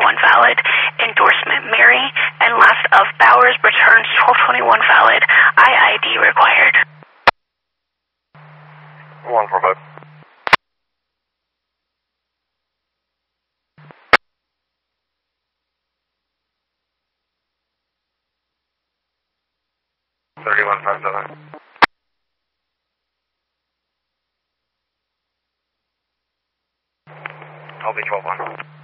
valid. Endorsement Mary. And last of Bowers returns 1221 valid. IID required. 1 for both. I'll be 12-1.